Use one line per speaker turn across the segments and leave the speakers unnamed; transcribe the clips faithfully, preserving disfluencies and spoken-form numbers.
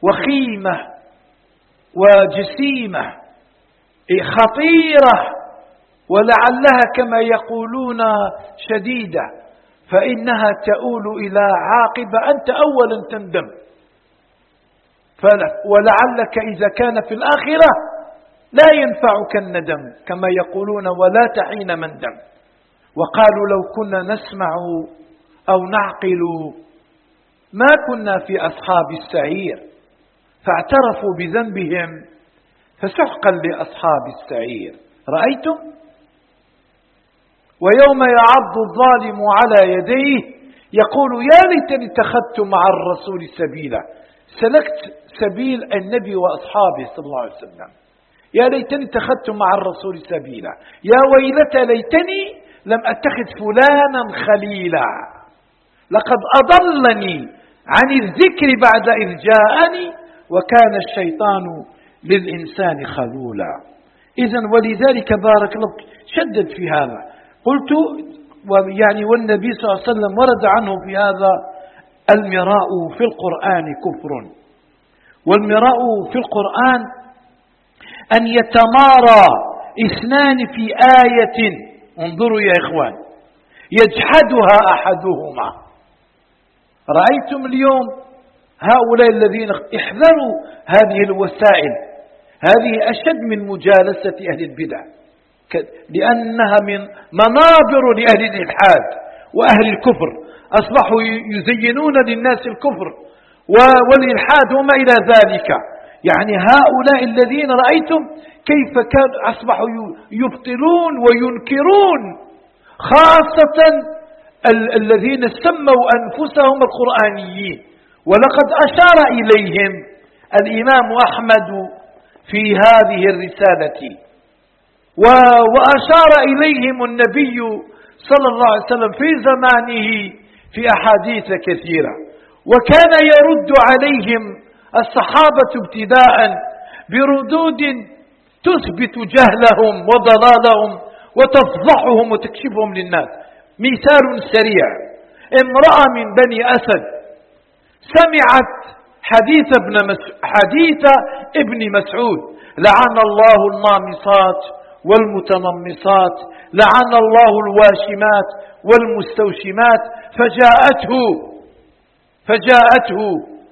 وخيمة وجسيمة خطيرة، ولعلها كما يقولون شديدة، فإنها تؤول إلى عاقبة أنت أولا تندم، ولعلك إذا كان في الآخرة لا ينفعك الندم كما يقولون ولا تحين مندم. وقالوا لو كنا نسمع أو نعقل ما كنا في أصحاب السعير، فاعترفوا بذنبهم فسحقا لأصحاب السعير. رأيتم؟ ويوم يعض الظالم على يديه يقول يا ليتني اتخذت مع الرسول سبيلا. سلكت سبيل النبي وأصحابه صلى الله عليه وسلم. يا ليتني اتخذت مع الرسول سبيلا، يا ويلتى ليتني لم أتخذ فلانا خليلا، لقد أضلني عن الذكر بعد إذ جاءني وكان الشيطان للإنسان خذولا. إذن ولذلك بارك الله شدد في هذا. قلت يعني والنبي صلى الله عليه وسلم ورد عنه في هذا المراء في القرآن كفر. والمراء في القرآن أن يتمارى اثنان في آية، انظروا يا إخوان، يجحدها أحدهما. رأيتم اليوم هؤلاء الذين احذروا هذه الوسائل، هذه أشد من مجالسة أهل البدع، لأنها من منابر لأهل الإلحاد وأهل الكفر. أصبحوا يزينون للناس الكفر والإلحاد وما إلى ذلك. يعني هؤلاء الذين رأيتم كيف كانوا أصبحوا يبطلون وينكرون، خاصة ال الذين سموا أنفسهم القرآنيين. ولقد أشار إليهم الإمام أحمد في هذه الرسالة، وأشار إليهم النبي صلى الله عليه وسلم في زمانه في أحاديث كثيرة، وكان يرد عليهم الصحابة ابتداء بردود تثبت جهلهم وضلالهم وتفضحهم وتكشفهم للناس. مثال سريع: امرأة من بني أسد سمعت حديث ابن حديث ابن مسعود: لعن الله النامصات والمتنمصات، لعن الله الواشمات والمستوشمات. فجاءته فجاءته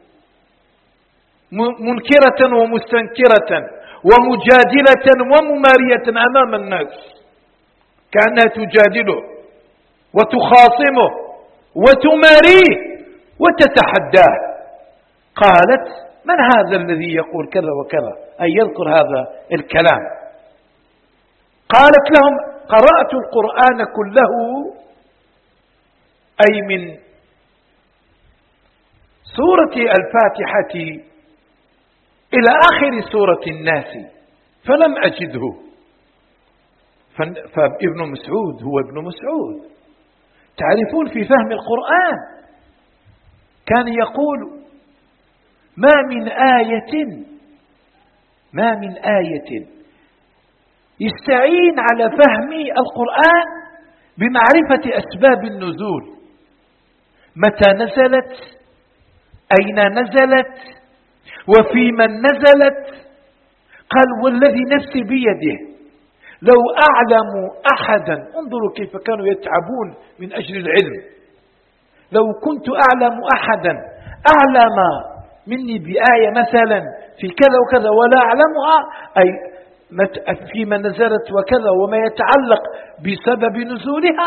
منكرة ومستنكرة ومجادلة وممارية أمام الناس، كأنها تجادله وتخاصمه وتماريه وتتحداه. قالت: من هذا الذي يقول كذا وكذا، أي يذكر هذا الكلام؟ قالت لهم: قرأت القرآن كله، أي من سورة الفاتحة إلى آخر سورة الناس، فلم أجده. فابن مسعود هو ابن مسعود، تعرفون في فهم القرآن كان يقول: ما من آية ما من آية يستعين على فهم القرآن بمعرفة أسباب النزول، متى نزلت، أين نزلت، وفي من نزلت. قال: والذي نفسي بيده لو أعلم أحدا، انظروا كيف كانوا يتعبون من أجل العلم، لو كنت أعلم أحدا أعلم مني بآية مثلا في كذا وكذا ولا أعلمها، أي فيما نزلت وكذا وما يتعلق بسبب نزولها،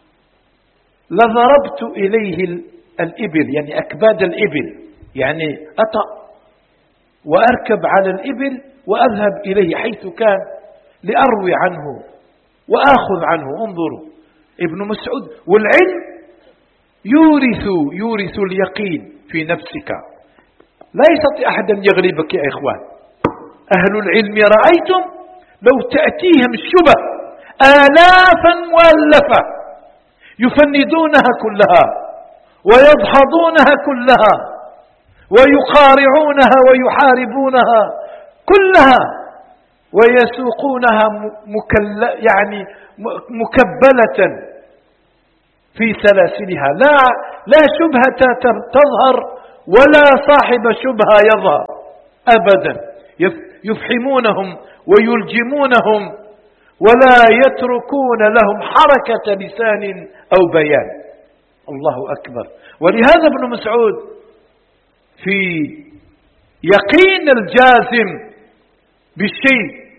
لضربت إليه الإبل، يعني أكباد الإبل، يعني أطأ وأركب على الإبل وأذهب إليه حيث كان لأروي عنه وآخذ عنه. انظروا ابن مسعود. والعلم يورث يورث اليقين في نفسك، لا يستطيع أحد أن يغلبك يا إخوان. أهل العلم رأيتم لو تأتيهم الشبه آلافا مؤلفة يفندونها كلها ويدحضونها كلها ويقارعونها ويحاربونها كلها ويسوقونها مكل يعني مكبلة في سلاسلها، لا لا شبهة تظهر ولا صاحب شبهة يظهر أبدا، يفحمونهم ويلجمونهم ولا يتركون لهم حركة لسان أو بيان. الله أكبر. ولهذا ابن مسعود في يقين الجازم بالشيء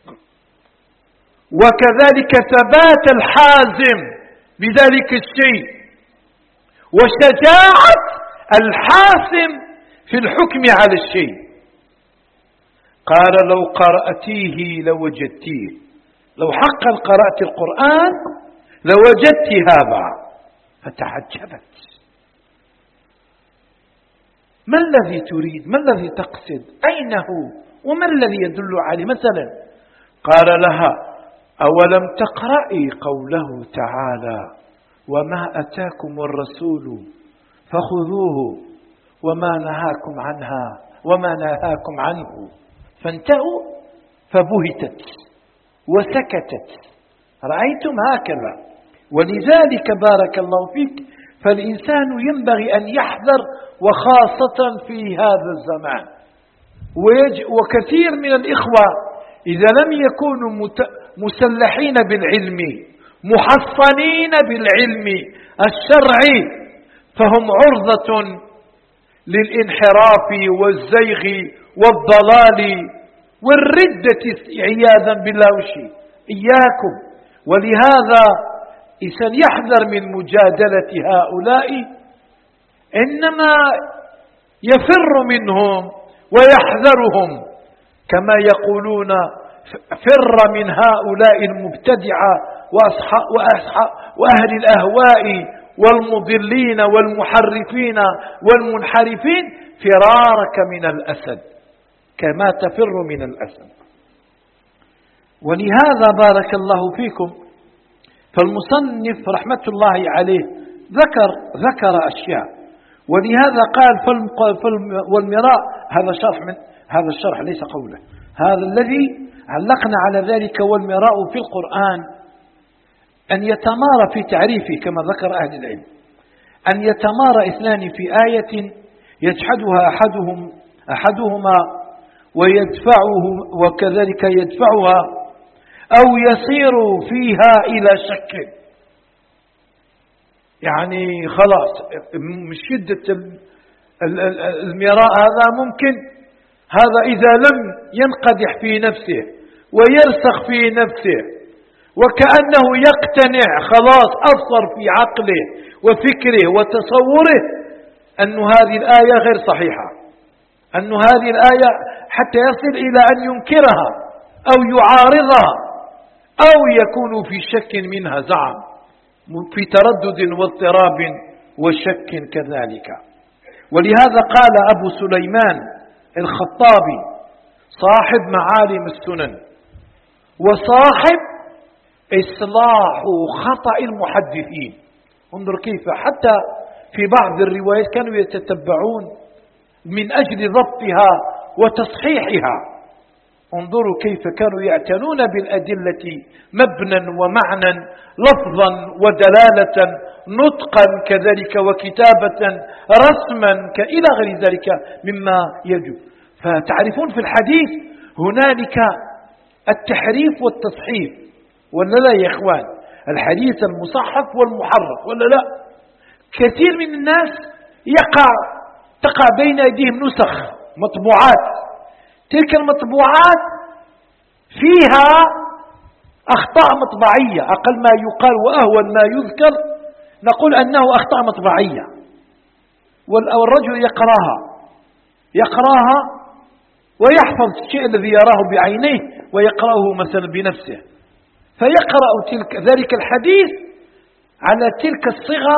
وكذلك ثبات الحازم بذلك الشيء وشجاعة الحاسم في الحكم على الشيء قال لو قرأتيه لوجدتيه، لو حقا قرأت القرآن لوجدت هذا. فتعجبت، ما الذي تريد؟ ما الذي تقصد؟ أين هو؟ وما الذي يدل عليه؟ مثلا قال لها أولم تقرأي قوله تعالى وما أتاكم الرسول فخذوه وما نهاكم عنها وما نهاكم عنه فانتهوا؟ فبهتت وسكتت. رأيتم هكذا. ولذلك بارك الله فيك فالإنسان ينبغي أن يحذر، وخاصة في هذا الزمان. وكثير من الإخوة إذا لم يكونوا مسلحين بالعلم محصنين بالعلم الشرعي فهم عرضة للانحراف والزيغ والضلال والردة عياذا بالله وشي. إياكم. ولهذا إنسان يحذر من مجادلة هؤلاء، إنما يفر منهم ويحذرهم كما يقولون فر من هؤلاء المبتدعة وأهل الأهواء والمضلين والمحرفين والمنحرفين فرارك من الأسد كما تفر من الأسد. ولهذا بارك الله فيكم فالمصنف رحمة الله عليه ذكر ذكر أشياء. ولهذا قال والمراء، هذا شرح من هذا الشرح ليس قوله، هذا الذي علقنا على ذلك. والمراء في القرآن أن يتمارى في تعريفه كما ذكر أهل العلم، أن يتمارى اثنان في آية يجحدها أحدهم أحدهما ويدفعه وكذلك يدفعها أو يصير فيها إلى شك. يعني خلاص من شدة المراء هذا ممكن هذا إذا لم ينقدح في نفسه ويرسخ في نفسه وكأنه يقتنع خلاص أبصر في عقله وفكره وتصوره أن هذه الآية غير صحيحة، أن هذه الآية حتى يصل إلى أن ينكرها أو يعارضها أو يكون في شك منها زعم، في تردد واضطراب وشك كذلك. ولهذا قال أبو سليمان الخطابي صاحب معالم السنن وصاحب إصلاح خطأ المحدثين، انظر كيف حتى في بعض الروايات كانوا يتتبعون من أجل ضبطها وتصحيحها. انظروا كيف كانوا يعتنون بالأدلة مبنا ومعنى، لفظا ودلالة، نطقا كذلك وكتابة، رسما إلى غير ذلك مما يجب. فتعرفون في الحديث هنالك التحريف والتصحيف ولا لا يا إخوان؟ الحديث المصحف والمحرف ولا لا؟ كثير من الناس يقع تقع بين أيديهم نسخ مطبوعات، تلك المطبوعات فيها أخطاء مطبعية، أقل ما يقال وأهون ما يذكر نقول أنه أخطاء مطبعية، والرجل يقراها يقراها ويحفظ الشيء الذي يراه بعينيه ويقرأه مثلا بنفسه، فيقرأ تلك ذلك الحديث على تلك الصيغة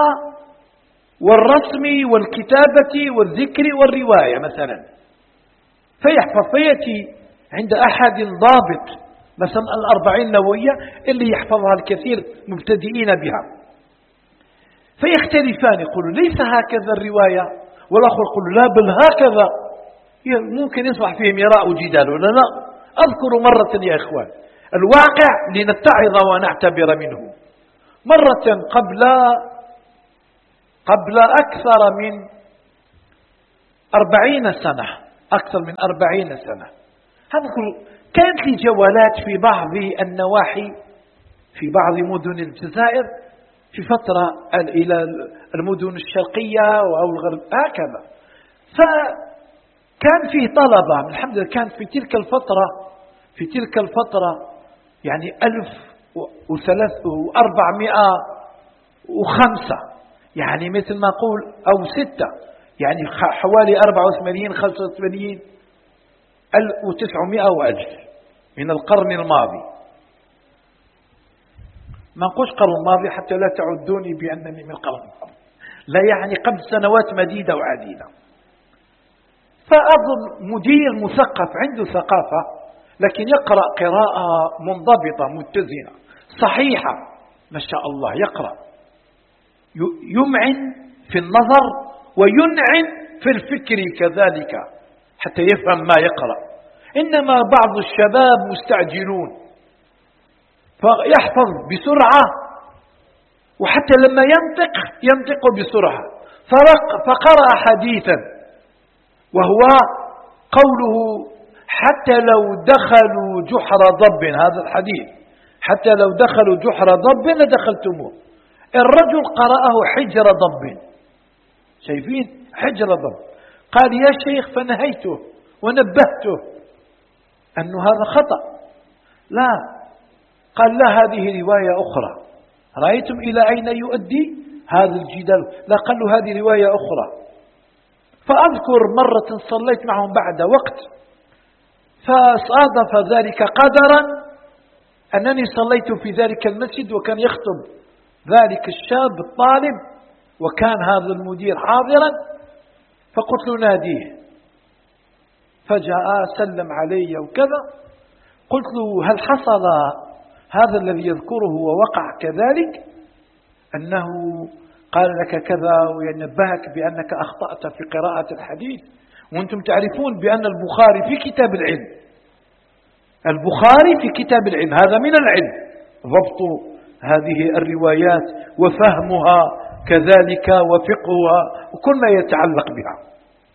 والرسم والكتابة والذكر والرواية مثلا، فيحفظ فيأتي عند أحد ضابط مثلا الأربعين النووية اللي يحفظها الكثير مبتدئين بها، فيختلفان يقولوا ليس هكذا الرواية، والآخر يقول لا بل هكذا. ممكن يصبح فيه مراء وجدال ولا لا؟ أذكر مرة يا إخوان الواقع لنتعظ ونعتبر منه. مرة قبل قبل أكثر من أربعين سنة، أكثر من أربعين سنة. أذكر كانت لي جولات في بعض النواحي في بعض مدن الجزائر في فترة إلى المدن الشرقية أو الغرب هكذا، فكان فيه طلبة الحمد لله. كانت في تلك الفترة في تلك الفترة يعني ألف وأربعمائة وخمسة، يعني مثل ما أقول أو ستة، يعني حوالي أربعة وثمانين خمسة وثمانين وتسعمائة وألف من القرن الماضي. ما نقولش القرن الماضي حتى لا تعدوني بأنني من القرن الماضي، لا يعني قبل سنوات مديدة وعديدة. فأظن مدير مثقف عنده ثقافة، لكن يقرأ قراءة منضبطة متزنة صحيحة ما شاء الله. يقرأ يمعن في النظر وينعم في الفكر كذلك حتى يفهم ما يقرأ. إنما بعض الشباب مستعجلون فيحفظ بسرعة، وحتى لما ينطق ينطق بسرعة. فقرأ حديثا وهو قوله حتى لو دخلوا جحر ضب، هذا الحديث حتى لو دخلوا جحر ضب لدخلتموه. الرجل قرأه حجر ضب، شايفين حجر ضب. قال يا شيخ فنهيته ونبهته أنه هذا خطأ. لا، قال لا هذه رواية أخرى. رأيتم إلى أين يؤدي هذا الجدال؟ لا، قال له هذه رواية أخرى. فأذكر مرة صليت معهم بعد وقت، فصادف ذلك قدرا أنني صليت في ذلك المسجد وكان يخطب ذلك الشاب الطالب وكان هذا المدير حاضرا. فقلت له ناديه، فجاء سلم علي وكذا. قلت له هل حصل هذا الذي يذكره ووقع كذلك؟ أنه قال لك كذا وينبهك بأنك أخطأت في قراءة الحديث، وأنتم تعرفون بأن البخاري في كتاب العلم، البخاري في كتاب العلم، هذا من العلم ضبط هذه الروايات وفهمها كذلك وفقهها وكل ما يتعلق بها.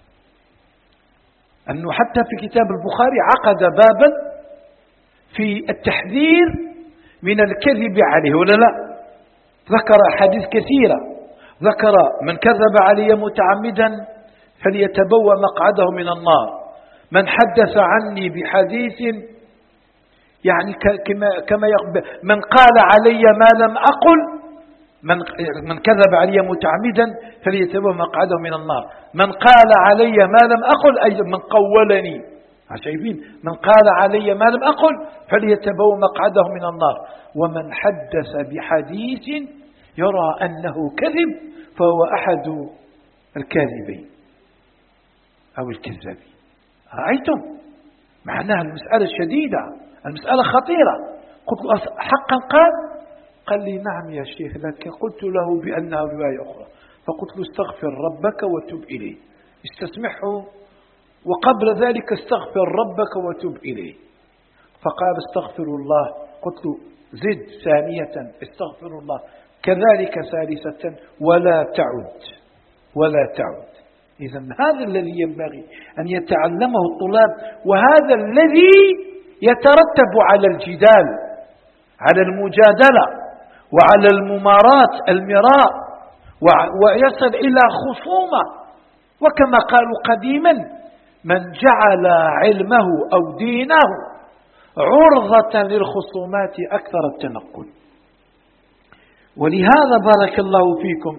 أنه حتى في كتاب البخاري عقد بابا في التحذير من الكذب عليه ولا لا؟ ذكر أحاديث كثيرة، ذكر من كذب علي متعمدا فليتبوأ مقعده من النار، من حدث عني بحديث يعني كما كما من قال علي ما لم أقل، من من كذب علي متعمدا فليتبوأ مقعده من النار، من قال علي ما لم أقل أي من قولني، شايفين؟ من قال علي ما لم أقل فليتبوأ مقعده من النار، ومن حدث بحديث يرى أنه كذب فهو أحد الكاذبين أو الكذابين. رأيتم؟ معناها المسألة شديدة، المسألة خطيرة. قلت له حقا قال؟ قال لي نعم يا شيخ، لكن قلت له بأنها رواية أخرى. فقلت له استغفر ربك وتب إليه، استسمحه، وقبل ذلك استغفر ربك وتب إليه. فقال استغفر الله. قلت له زد ثانية استغفر الله، كذلك ثالثة، ولا تعد ولا تعد. إذا هذا الذي ينبغي أن يتعلمه الطلاب، وهذا الذي يترتب على الجدال، على المجادلة، وعلى الممارات المراء، ويصل إلى خصومة. وكما قالوا قديما من جعل علمه أو دينه عرضة للخصومات أكثر التنقل. ولهذا بارك الله فيكم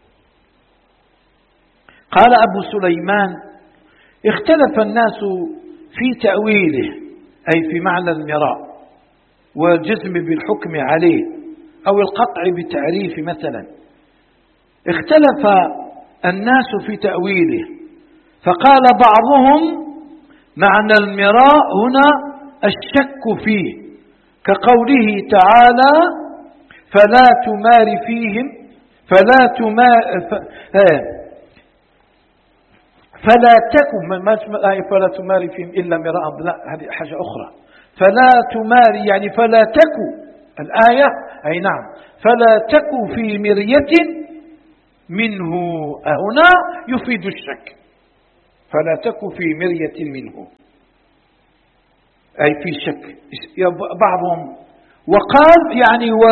قال أبو سليمان اختلف الناس في تأويله، أي في معنى المراء والجزم بالحكم عليه أو القطع بتعريف مثلا. اختلف الناس في تأويله، فقال بعضهم معنى المراء هنا الشك فيه، كقوله تعالى فلا تمار فيهم فلا تمار فلا تكن فلا تمار فيهم إلا مراء، لا هذه حاجة أخرى. فلا تمار يعني فلا تكن الآية، أي نعم، فلا تكن في مرية منه، هنا يفيد الشك. فلا تك في مرية منه، أي في شك. بعضهم وقال يعني و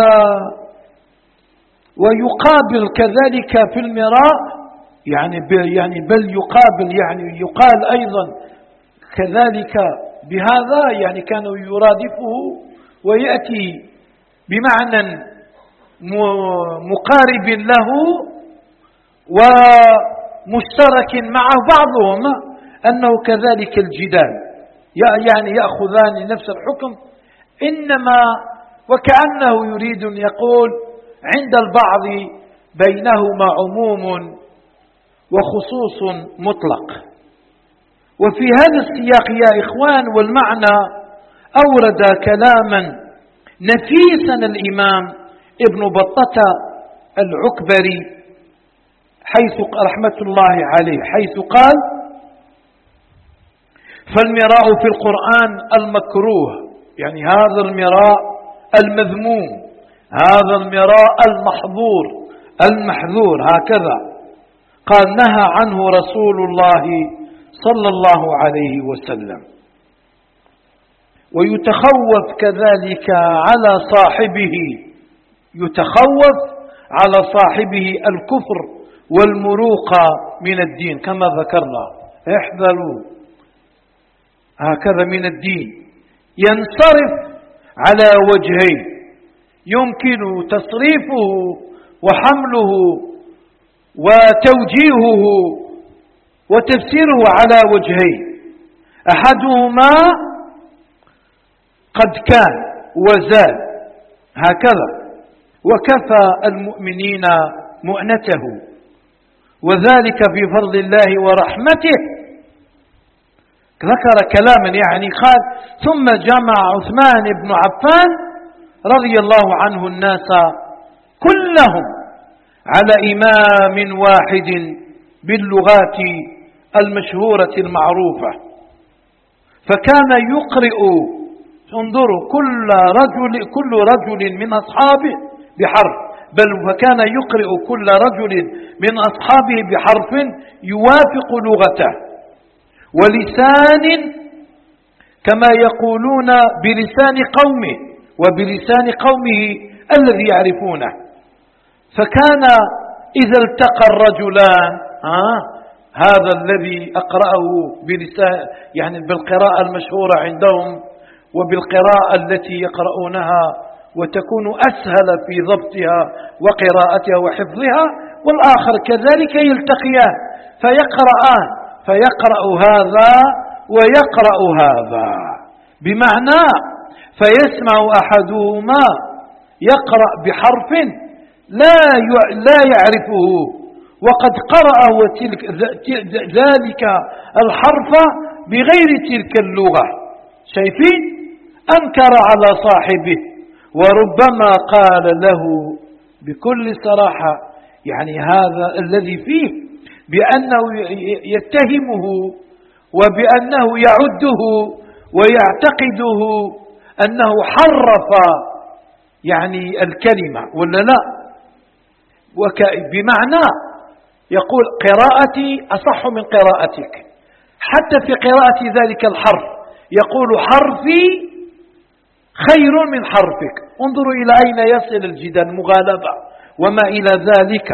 ويقابل كذلك في المراء، يعني يعني بل يقابل يعني يقال أيضا كذلك بهذا، يعني كانوا يرادفه ويأتي بمعنى مقارب له ومشترك معه. بعضهم أنه كذلك الجدال، يعني يأخذان نفس الحكم، إنما وكأنه يريد أن يقول عند البعض بينهما عموم وخصوص مطلق. وفي هذا السياق يا إخوان والمعنى أورد كلاما نفيسا الإمام ابن بطة العكبري حيث رحمة الله عليه، حيث قال: فالمراء في القرآن المكروه، يعني هذا المراء المذموم، هذا المراء المحظور المحذور، هكذا قال نهى عنه رسول الله صلى الله عليه وسلم. ويتخوف كذلك على صاحبه، يتخوف على صاحبه الكفر والمروق من الدين كما ذكرنا، احذروا هكذا من الدين. ينصرف على وجهين، يمكن تصريفه وحمله وتوجيهه وتفسيره على وجهين: أحدهما قد كان وزال هكذا، وكفى المؤمنين مؤنته، وذلك في فضل الله ورحمته. ذكر كلاما يعني قال: ثم جمع عثمان بن عفان رضي الله عنه الناس كلهم على إمام واحد باللغات المشهورة المعروفة، فكان يقرئ، انظروا، كل رجل كل رجل من أصحابه بحرف، بل فكان يقرئ كل رجل من أصحابه بحرف يوافق لغته ولسان، كما يقولون بلسان قومه وبلسان قومه الذي يعرفونه. فكان إذا التقى الرجلان، آه هذا الذي أقرأه بلسان يعني بالقراءة المشهورة عندهم وبالقراءة التي يقرؤونها وتكون أسهل في ضبطها وقراءتها وحفظها، والآخر كذلك يلتقيان فيقرآن، فيقرأ هذا ويقرأ هذا، بمعنى فيسمع أحدهما يقرأ بحرف لا لا يعرفه وقد قرأ تلك ذلك الحرف بغير تلك اللغة. شايفين؟ أنكر على صاحبه، وربما قال له بكل صراحة يعني هذا الذي فيه بأنه يتهمه وبأنه يعده ويعتقده أنه حرف يعني الكلمة ولا لا، بمعنى يقول قراءتي أصح من قراءتك، حتى في قراءة ذلك الحرف يقول حرفي خير من حرفك. انظروا إلى أين يصل الجدال، مغالبة وما إلى ذلك.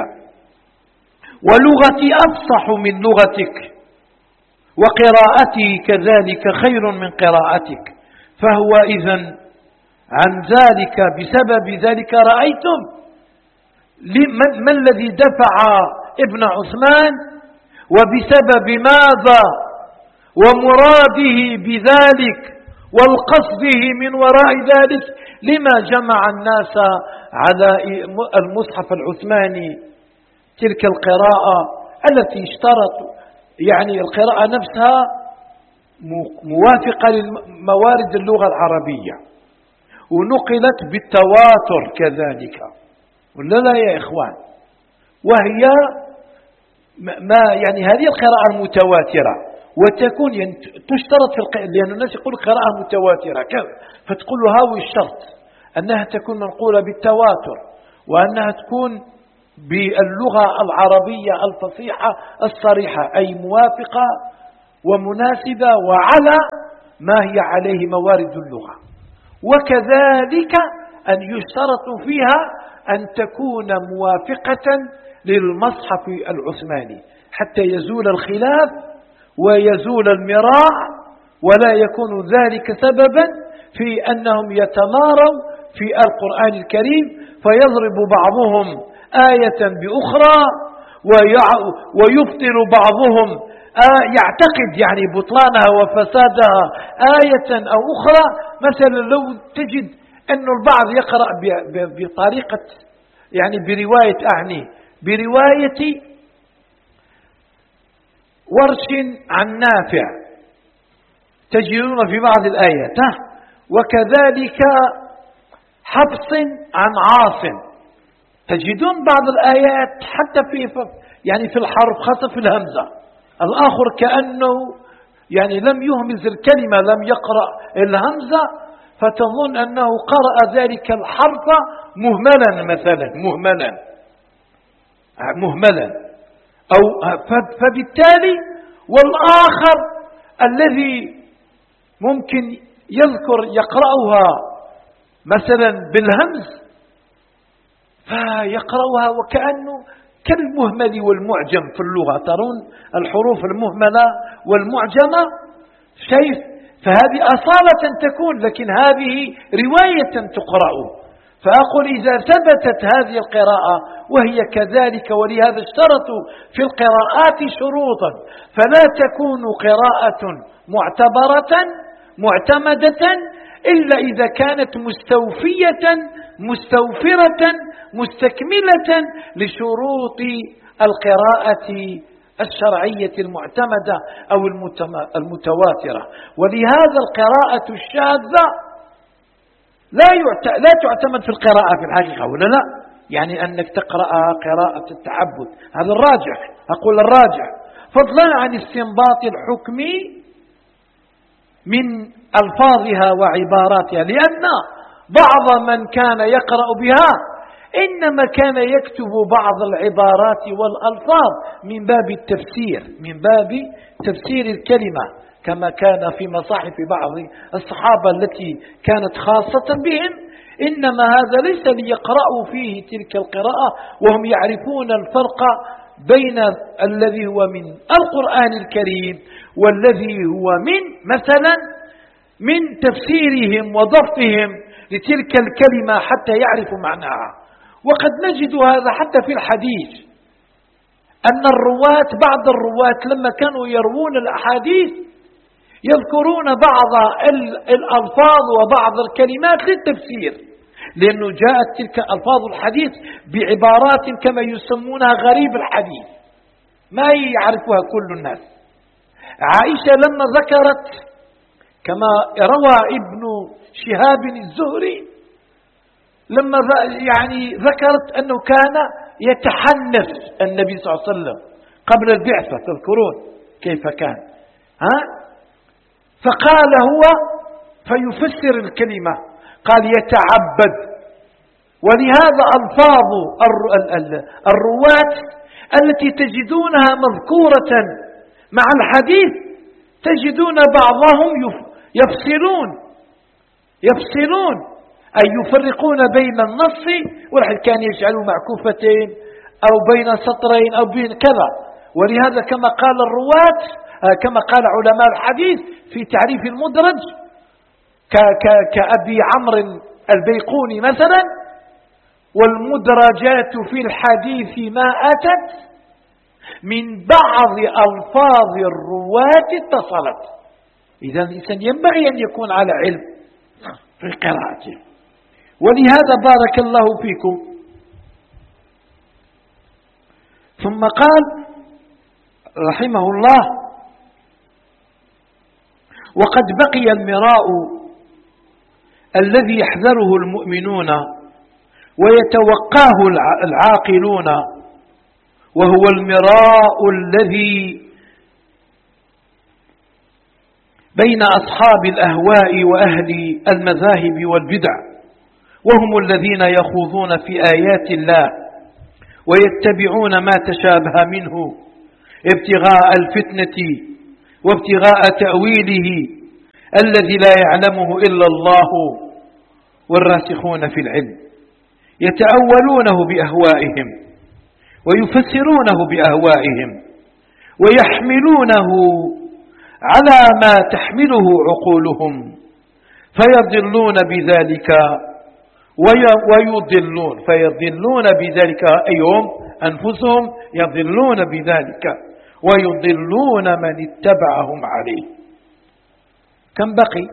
ولغتي أفصح من لغتك وقراءتي كذلك خير من قراءتك. فهو إذن عن ذلك بسبب ذلك رأيتم ما الذي دفع ابن عثمان وبسبب ماذا ومراده بذلك والقصده من وراء ذلك لما جمع الناس على المصحف العثماني تلك القراءة التي اشترط يعني القراءة نفسها موافقة لموارد اللغة العربية ونقلت بالتواتر كذلك ولا لا يا إخوان؟ وهي ما يعني هذه القراءة المتواترة وتكون يعني تشترط في الق... لأن الناس يقول قراءة متواترة كذا، فتقول له هاوي الشرط أنها تكون منقولة بالتواتر وأنها تكون باللغة العربية الفصيحة الصريحة أي موافقة ومناسبة وعلى ما هي عليه موارد اللغة. وكذلك أن يشترط فيها أن تكون موافقة للمصحف العثماني حتى يزول الخلاف ويزول المراع، ولا يكون ذلك سببا في أنهم يتماروا في القرآن الكريم فيضرب بعضهم آية بأخرى ويبطل بعضهم آه يعتقد يعني بطلانها وفسادها آية أو أخرى. مثلا لو تجد أن البعض يقرأ بطريقة يعني برواية أعني برواية ورش عن نافع تجدون في بعض الآيات، وكذلك حفص عن عاصم تجدون بعض الآيات حتى في يعني في الحرف خاصة في الهمزة، الآخر كأنه يعني لم يهمز الكلمة لم يقرأ الهمزة فتظن أنه قرأ ذلك الحرف مهملا مثلا مهملا مهملا أو فبالتالي والآخر الذي ممكن يذكر يقرأها مثلا بالهمز فيقرأها وكأنه كالمهمل والمعجم في اللغة، ترون الحروف المهملة والمعجمة شيء، فهذه أصالة تكون لكن هذه رواية تقرأ. فأقول إذا ثبتت هذه القراءة وهي كذلك، ولهذا اشترطوا في القراءات شروطا فلا تكون قراءة معتبرة معتمدة إلا إذا كانت مستوفية مستوفرة مستكملة لشروط القراءة الشرعية المعتمدة أو المتواترة. ولهذا القراءة الشاذة لا لا تعتمد في القراءة في الحقيقة ولا لا، يعني أنك تقرأ قراءة التعبد هذا الراجح، أقول الراجح، فضلا عن استنباط الحكم من ألفاظها وعباراتها، لأن بعض من كان يقرأ بها إنما كان يكتب بعض العبارات والألفاظ من باب التفسير من باب تفسير الكلمة، كما كان في مصاحف بعض الصحابة التي كانت خاصة بهم، إنما هذا ليس ليقرأوا فيه تلك القراءة وهم يعرفون الفرق بين الذي هو من القرآن الكريم والذي هو من مثلا من تفسيرهم وضبطهم لتلك الكلمة حتى يعرفوا معناها. وقد نجد هذا حتى في الحديث، أن الرواة بعض الرواة لما كانوا يروون الأحاديث يذكرون بعض الألفاظ وبعض الكلمات للتفسير، لأنه جاءت تلك ألفاظ الحديث بعبارات كما يسمونها غريب الحديث ما يعرفها كل الناس. عائشة لما ذكرت كما روى ابن شهاب الزهري لما يعني ذكرت أنه كان يتحنث النبي صلى الله عليه وسلم قبل البعثة، تذكرون كيف كان، ها؟ فقال هو فيفسر الكلمة قال يتعبد. ولهذا ألفاظ الرواة التي تجدونها مذكورة مع الحديث تجدون بعضهم يفصلون يفصلون أي يفرقون بين النص والحديث، كان يجعلوا معكوفتين أو بين سطرين أو بين كذا. ولهذا كما قال الرواة كما قال علماء الحديث في تعريف المدرج كأبي عمرو البيقوني مثلا: والمدرجات في الحديث ما أتت من بعض ألفاظ الرواة اتصلت. إذا الإنسان ينبغي أن يكون على علم في قراءته. ولهذا بارك الله فيكم ثم قال رحمه الله: وقد بقي المراء الذي يحذره المؤمنون ويتوقاه العاقلون، وهو المراء الذي بين أصحاب الأهواء وأهل المذاهب والبدع، وهم الذين يخوضون في آيات الله ويتبعون ما تشابه منه ابتغاء الفتنة
وابتغاء تأويله الذي لا يعلمه إلا الله والراسخون في العلم، يتأولونه بأهوائهم ويفسرونه بأهوائهم ويحملونه على ما تحمله عقولهم، فيضلون بذلك ويضلون فيضلون بذلك أيهم أنفسهم، يضلون بذلك ويضلون من اتبعهم عليه. كم بقي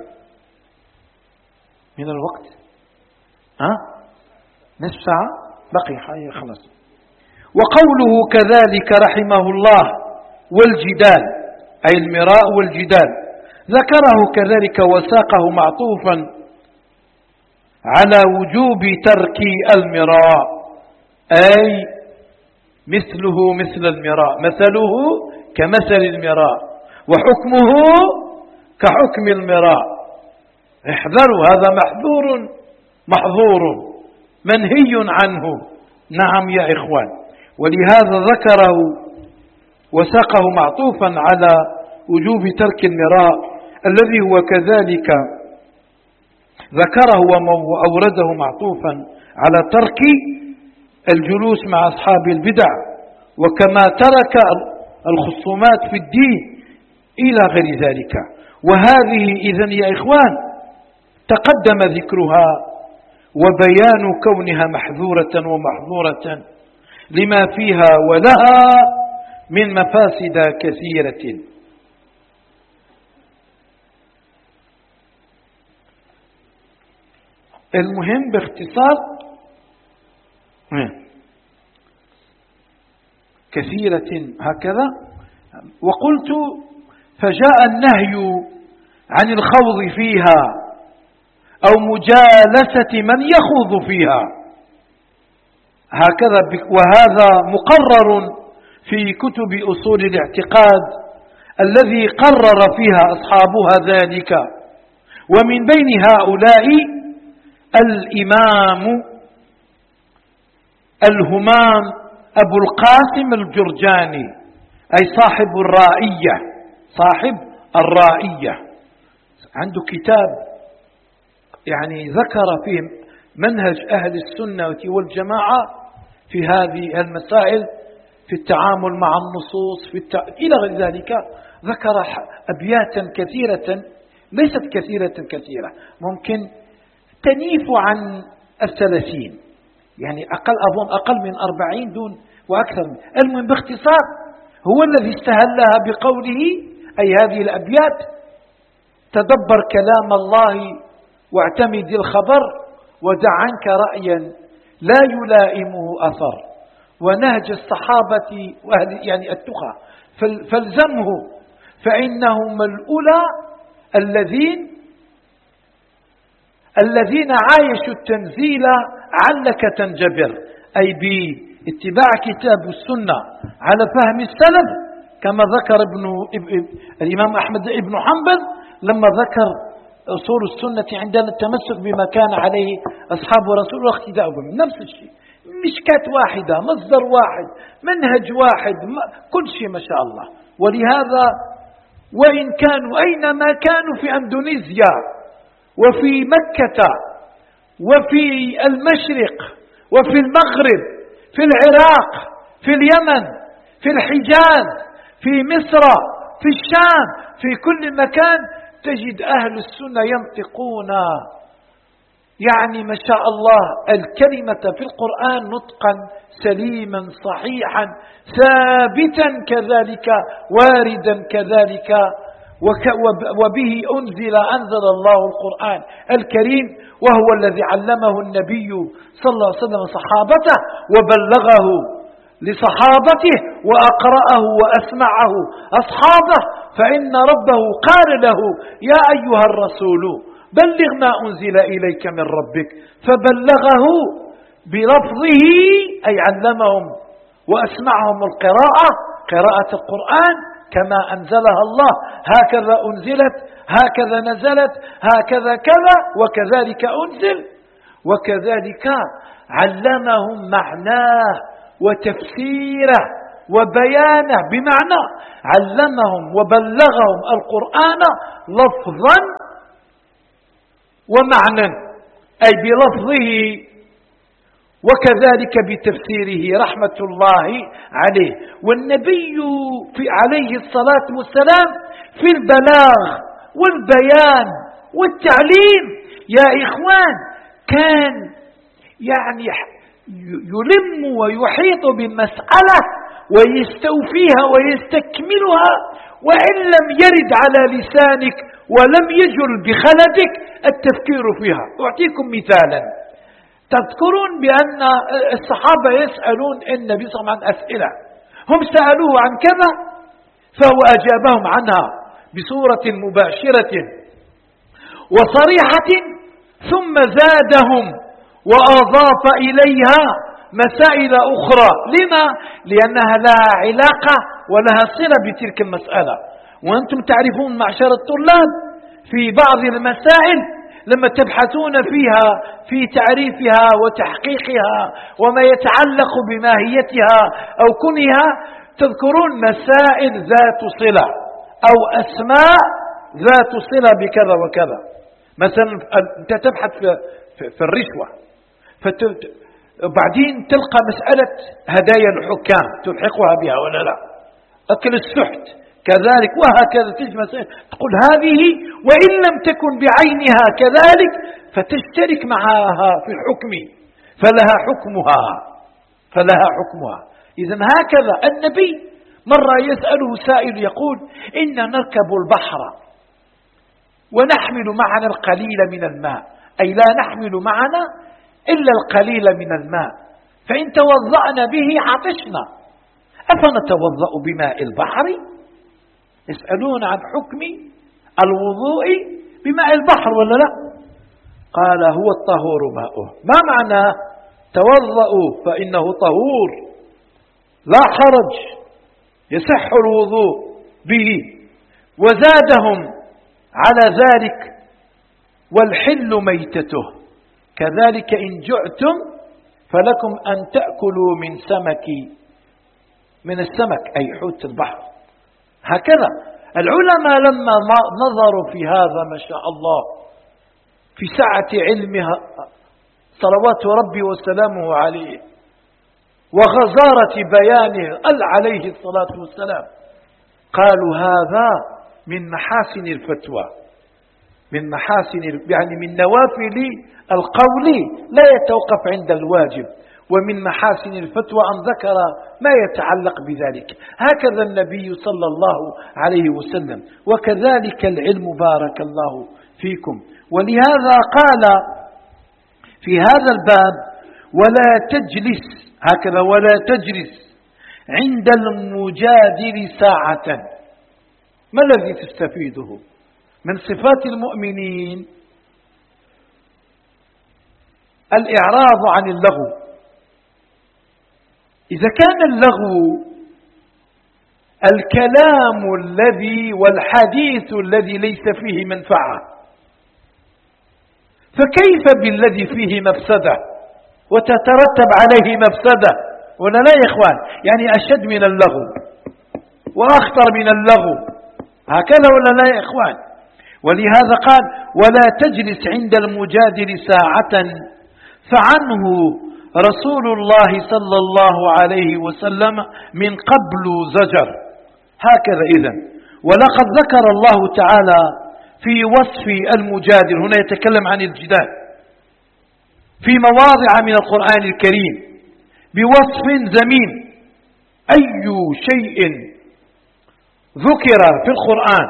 من الوقت؟ ها؟ نصف ساعة بقي حي خلاص. وقوله كذلك رحمه الله والجدال، أي المراء والجدال، ذكره كذلك وساقه معطوفا على وجوب ترك المراء، أي مثله مثل المراء، مثله كمثل المراء وحكمه كحكم المراء. احذروا، هذا محذور محظور منهي عنه. نعم يا إخوان. ولهذا ذكره وساقه معطوفا على وجوب ترك المراء الذي هو كذلك ذكره وأورده معطوفا على ترك الجلوس مع أصحاب البدع، وكما ترك الخصومات في الدين إلى غير ذلك. وهذه إذن يا إخوان تقدم ذكرها وبيان كونها محذورة ومحظورة لما فيها ولها من مفاسد كثيرة. المهم باختصار كثيرة هكذا. وقلت فجاء النهي عن الخوض فيها أو مجالسة من يخوض فيها هكذا، وهذا مقرر في كتب أصول الاعتقاد الذي قرر فيها أصحابها ذلك. ومن بين هؤلاء الإمام الهمام أبو القاسم الجرجاني، أي صاحب الرائية، صاحب الرائية، عنده كتاب يعني ذكر فيه منهج أهل السنة والجماعة في هذه المسائل، في التعامل مع النصوص، في الت... إلى غير ذلك. ذكر أبياتا كثيرة، ليست كثيرة كثيرة، ممكن تنيف عن الثلاثين، يعني أقل أظن أقل من أربعين دون وأكثر. المهم باختصار هو الذي استهلها بقوله، أي هذه الأبيات: تدبر كلام الله واعتمد الخبر، ودع عنك رأيا لا يلائمه أثر، ونهج الصحابة يعني التقى فالزمه، فإنهم الأولى الذين الذين عايشوا التنزيل علك تنجبر، أي باتباع كتاب السنة على فهم السلف، كما ذكر ابن الإمام أحمد ابن حنبل لما ذكر أصول السنة عندنا التمسك بما كان عليه أصحاب رسول الله واقتداء بهم. نفس الشيء، مشكاة واحدة، مصدر واحد، منهج واحد، كل شيء ما شاء الله. ولهذا وإن كانوا أينما كانوا، في أندونيسيا وفي مكة وفي المشرق وفي المغرب، في العراق، في اليمن، في الحجاز، في مصر، في الشام، في كل مكان تجد أهل السنة ينطقون يعني ما شاء الله الكلمة في القرآن نطقا سليما صحيحا ثابتا كذلك واردا كذلك، وبه أنزل أنزل الله القرآن الكريم، وهو الذي علمه النبي صلى الله عليه وسلم صحابته وبلغه لصحابته وأقرأه وأسمعه أصحابه، فإن ربه قال له: يا أيها الرسول بلغ ما أنزل إليك من ربك، فبلغه بلفظه، أي علمهم وأسمعهم القراءة، قراءة القرآن كما أنزلها الله، هكذا أنزلت، هكذا نزلت، هكذا كذا، وكذلك أنزل، وكذلك علمهم معناه وتفسيره وبيانه، بمعنى علمهم وبلغهم القرآن لفظا ومعنى، أي بلفظه وكذلك بتفسيره رحمة الله عليه. والنبي في عليه الصلاة والسلام في البلاغ والبيان والتعليم يا إخوان كان يعني يلم ويحيط بالمسألة ويستوفيها ويستكملها، وإن لم يرد على لسانك ولم يجل بخلدك التفكير فيها. أعطيكم مثالا. تذكرون بأن الصحابة يسألون النبي صلى الله عليه وسلم عن أسئلة، هم سألوه عن كذا فهو أجابهم عنها بصورة مباشرة وصريحة، ثم زادهم وأضاف إليها مسائل أخرى. لما؟ لأنها لها علاقة ولها صلة بتلك المسألة. وأنتم تعرفون معشر الطلاب في بعض المسائل لما تبحثون فيها في تعريفها وتحقيقها وما يتعلق بماهيتها أو كنها، تذكرون مسائل ذات صلة أو أسماء ذات صلة بكذا وكذا. مثلا أنت تبحث في, في الرشوة، وبعدين تلقى مسألة هدايا الحكام تلحقها بها ولا لا، أكل السحت كذلك، وهكذا تجي مسألة تقول هذه وإن لم تكن بعينها كذلك فتشترك معها في الحكم فلها حكمها فلها حكمها. إذن هكذا النبي مرة يسأله سائل يقول إنا نركب البحر ونحمل معنا القليل من الماء، أي لا نحمل معنا إلا القليل من الماء، فإن توضأنا به عطشنا أفنتوضأ بماء البحر؟ يسألون عن حكم الوضوء بماء البحر ولا لا؟ قال هو الطهور ماؤه. ما معنى توضأوا فإنه طهور لا حرج يصح الوضوء به. وزادهم على ذلك والحل ميتته، كذلك إن جعتم فلكم أن تأكلوا من سمك من السمك أي حوت البحر. هكذا العلماء لما نظروا في هذا ما شاء الله في سعة علمها صلوات ربي وسلامه عليه وغزارة بيانه عليه الصلاة والسلام، قالوا هذا من محاسن الفتوى، من محاسن يعني من نوافل القول لا يتوقف عند الواجب، ومن محاسن الفتوى أن ذكر ما يتعلق بذلك. هكذا النبي صلى الله عليه وسلم، وكذلك العلم بارك الله فيكم. ولهذا قال في هذا الباب ولا تجلس، هكذا ولا تجلس عند المجادل ساعة. ما الذي تستفيده من صفات المؤمنين؟ الإعراض عن اللغو. إذا كان اللغو الكلام الذي والحديث الذي ليس فيه منفعة، فكيف بالذي فيه مفسدة وتترتب عليه مفسدة؟ ولا لا يا إخوان؟ يعني أشد من اللغو وأخطر من اللغو، هكذا ولا لا يا إخوان؟ ولهذا قال ولا تجلس عند المجادل ساعة، فعنه رسول الله صلى الله عليه وسلم من قبل زجر. هكذا إذن. ولقد ذكر الله تعالى في وصف المجادل، هنا يتكلم عن الجدال في مواضع من القرآن الكريم بوصف ذميم. أي شيء ذكر في القرآن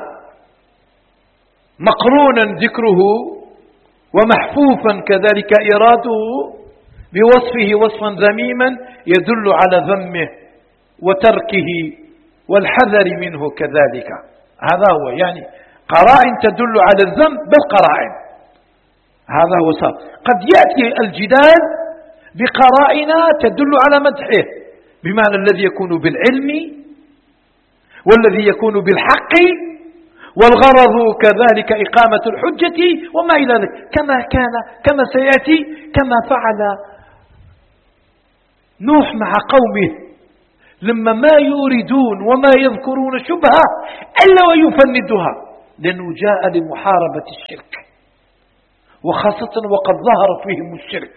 مقرونا ذكره ومحفوفا كذلك إراده بوصفه وصفا ذميما يدل على ذمه وتركه والحذر منه كذلك. هذا هو يعني قرائن تدل على الذم بالقرائن، هذا هو صار. قد يأتي الجدال بقرائن تدل على مدحه، بمعنى الذي يكون بالعلم والذي يكون بالحق، والغرض كذلك إقامة الحجة وما إلى ذلك، كما كان كما سيأتي كما فعل نوح مع قومه لما ما يوردون وما يذكرون شبهة إلا ويفندها، لأنه جاء لمحاربة الشرك، وخاصة وقد ظهر فيهم الشرك،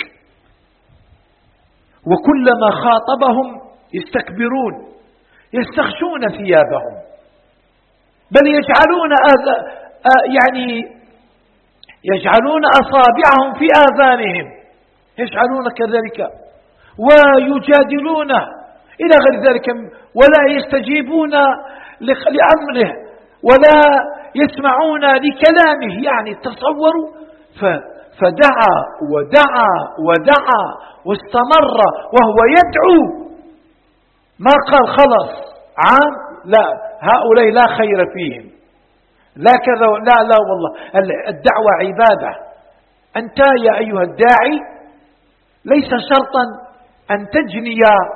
وكلما خاطبهم يستكبرون، يستخشون ثيابهم، بل يجعلون آذ... آ... يعني يجعلون أصابعهم في آذانهم، يجعلون كذلك ويجادلونه إلى غير ذلك، ولا يستجيبون لأمره ولا يسمعون لكلامه. يعني تصوروا، فدعا ودعا ودعا واستمر وهو يدعو، ما قال خلص عام، لا، هؤلاء لا خير فيهم، لا كذا، لا لا والله الدعوة عبادة. أنت يا أيها الداعي ليس شرطا أن تجني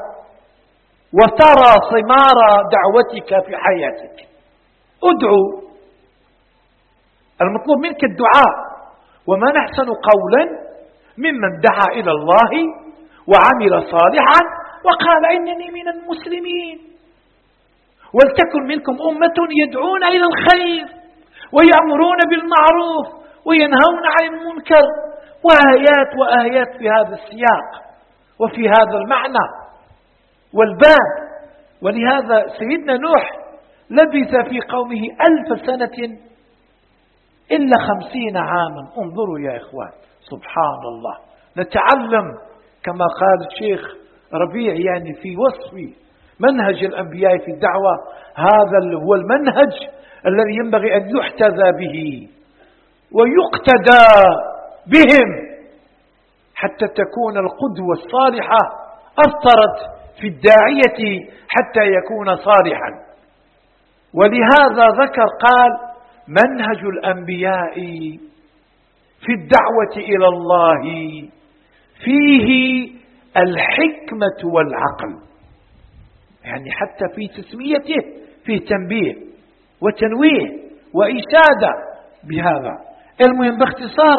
وترى ثمار دعوتك في حياتك، ادعو، المطلوب منك الدعاء. وما نحسن قولا ممن دعا إلى الله وعمل صالحا وقال إنني من المسلمين. ولتكن منكم أمة يدعون إلى الخير ويأمرون بالمعروف وينهون عن المنكر، وآيات وآيات في هذا السياق وفي هذا المعنى والباب. ولهذا سيدنا نوح لبث في قومه ألف سنة إلا خمسين عاما. انظروا يا إخوان، سبحان الله، نتعلم كما قال الشيخ ربيع يعني في وصف منهج الأنبياء في الدعوة، هذا هو المنهج الذي ينبغي أن يحتذى به ويقتدى بهم حتى تكون القدوة الصالحة أثرت في الداعية حتى يكون صالحا. ولهذا ذكر قال منهج الأنبياء في الدعوة إلى الله فيه الحكمة والعقل، يعني حتى في تسميته فيه تنبيه وتنويه وإشادة بهذا. المهم باختصار،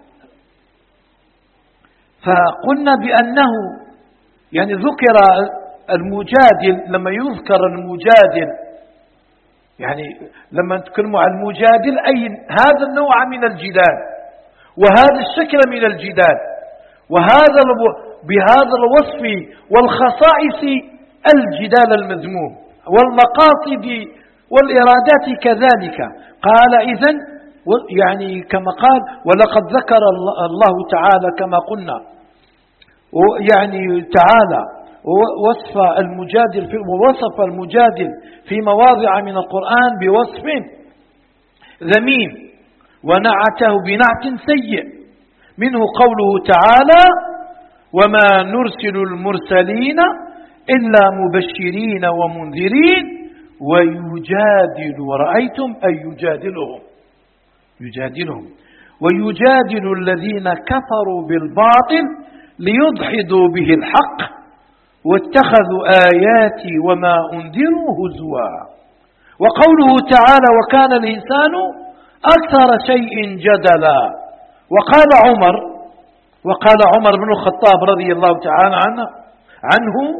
فقلنا بأنه يعني ذكر المجادل، لما يذكر المجادل يعني لما نتكلم عن المجادل أي هذا النوع من الجدال وهذا الشكل من الجدال وهذا بهذا الوصف والخصائص الجدال المذموم والمقاصد والإرادات كذلك. قال إذن يعني كما قال ولقد ذكر الله تعالى كما قلنا يعني تعالى وصف المجادل في ووصف المجادل في مواضع من القرآن بوصف ذميم ونعته بنعت سيء، منه قوله تعالى وما نرسل المرسلين إلا مبشرين ومنذرين ويجادل، ورأيتم أن يجادلهم يجادلهم ويجادل الذين كفروا بالباطل ليدحضوا به الحق واتخذوا آياتي وما أنذروا هزوا. وقوله تعالى وكان الإنسان أكثر شيء جدلا. وقال عمر وقال عمر بن الخطاب رضي الله تعالى عنه, عنه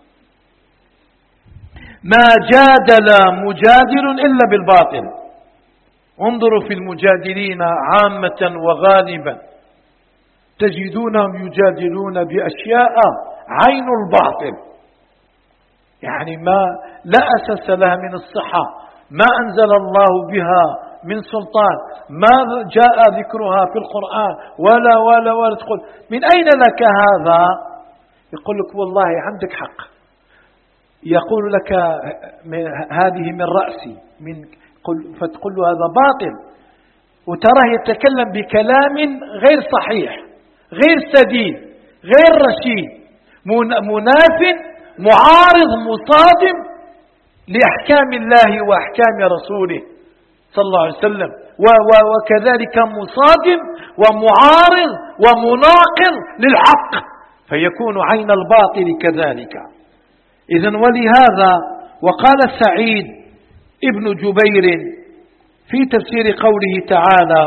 ما جادل مجادل إلا بالباطل. انظروا في المجادلين عامة وغالبا تجدونهم يجادلون بأشياء عين الباطل، يعني ما لا أساس لها من الصحة، ما أنزل الله بها من سلطان، ما جاء ذكرها في القرآن ولا ولا ولا تقول من أين لك هذا؟ يقول لك والله عندك حق، يقول لك هذه من رأسي من فتقول له هذا باطل، وتراه يتكلم بكلام غير صحيح غير سديد غير رشيد مناف معارض مصادم لأحكام الله وأحكام رسوله صلى الله عليه وسلم، وكذلك مصادم ومعارض ومناقض للحق، فيكون عين الباطل كذلك. إذن ولهذا وقال سعيد ابن جبير في تفسير قوله تعالى